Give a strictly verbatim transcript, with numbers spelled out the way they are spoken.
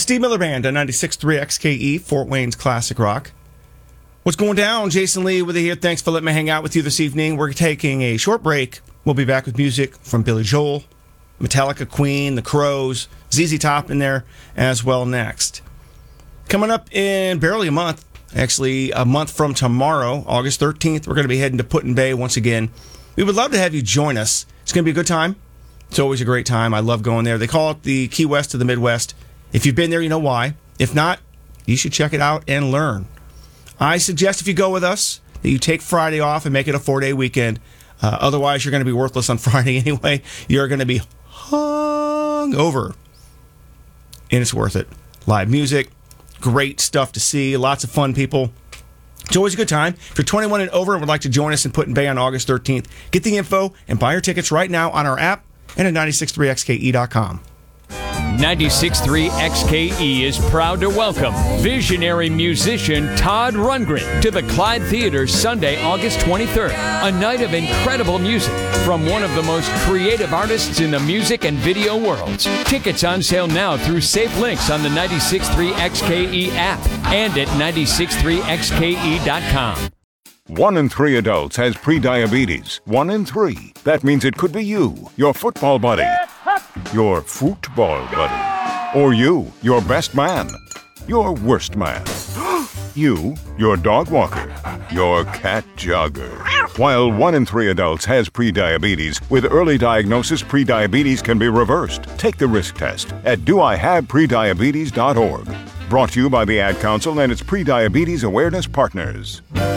Steve Miller Band on ninety-six point three X K E, Fort Wayne's Classic Rock. What's going down? Jason Lee with you here. Thanks for letting me hang out with you this evening. We're taking a short break. We'll be back with music from Billy Joel, Metallica, Queen, The Crows, Z Z Top in there as well next. Coming up in barely a month, actually a month from tomorrow, August thirteenth, we're going to be heading to Put-in-Bay once again. We would love to have you join us. It's going to be a good time. It's always a great time. I love going there. They call it the Key West of the Midwest. If you've been there, you know why. If not, you should check it out and learn. I suggest if you go with us that you take Friday off and make it a four-day weekend. Uh, otherwise, you're going to be worthless on Friday anyway. You're going to be hung over. And it's worth it. Live music, great stuff to see, lots of fun people. It's always a good time. If you're twenty-one and over and would like to join us in Put-in-Bay on August thirteenth, get the info and buy your tickets right now on our app and at ninety-six point three X K E dot com. ninety-six point three X K E is proud to welcome visionary musician Todd Rundgren to the Clyde Theater Sunday, August twenty-third. A night of incredible music from one of the most creative artists in the music and video worlds. Tickets on sale now through safe links on the ninety-six point three X K E app and at ninety-six point three X K E dot com. One in three adults has prediabetes. One in three. That means it could be you, your football buddy, your football buddy, or you, your best man, your worst man, you, your dog walker, your cat jogger. While one in three adults has prediabetes, with early diagnosis, prediabetes can be reversed. Take the risk test at do I have prediabetes dot org. Brought to you by the Ad Council and its Prediabetes Awareness Partners.